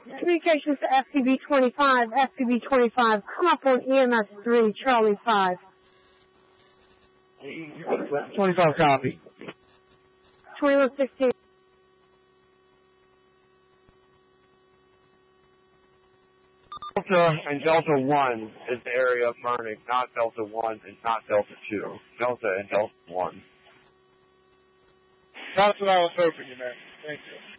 Communications to FCB-25. FCB-25, come up on EMS-3, Charlie 5. 25 copy. 2116. Delta and Delta 1 is the area of burning, not Delta 1 and not Delta 2. Delta and Delta 1. That's what I was hoping you meant. Thank you.